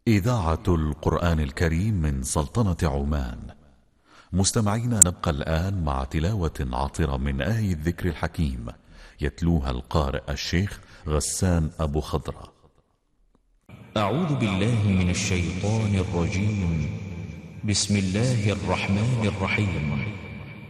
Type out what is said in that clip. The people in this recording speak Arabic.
إذاعة القرآن الكريم من سلطنة عمان. مستمعينا، نبقى الآن مع تلاوة عطرة من آية الذكر الحكيم يتلوها القارئ الشيخ غسان أبو خضرة. أعوذ بالله من الشيطان الرجيم. بسم الله الرحمن الرحيم.